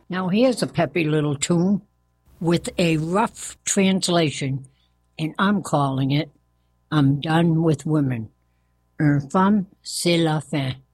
Now here's a peppy little tune with a rough translation, and I'm calling it I'm Done with Women. Une femme, c'est la fin.